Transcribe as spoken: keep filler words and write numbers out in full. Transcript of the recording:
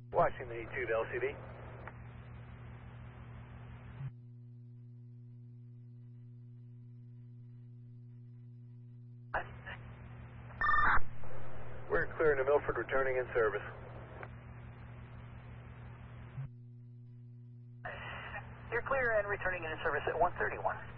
Watching the two to L C D. We're clear to Milford, returning in service. You're clear and returning in service at one thirty-one.